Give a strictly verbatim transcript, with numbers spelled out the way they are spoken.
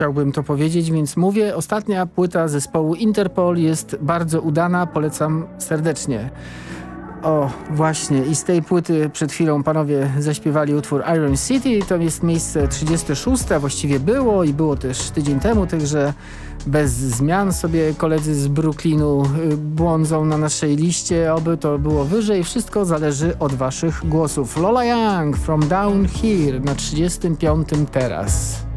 Chciałbym to powiedzieć, więc mówię. Ostatnia płyta zespołu Interpol jest bardzo udana, polecam serdecznie. O, właśnie. I z tej płyty przed chwilą panowie zaśpiewali utwór Iron City. To jest miejsce trzydzieste szóste, a właściwie było i było też tydzień temu, także bez zmian sobie koledzy z Brooklynu błądzą na naszej liście. Oby to było wyżej. Wszystko zależy od waszych głosów. Lola Young, From Down Here na trzydziestym piątym teraz.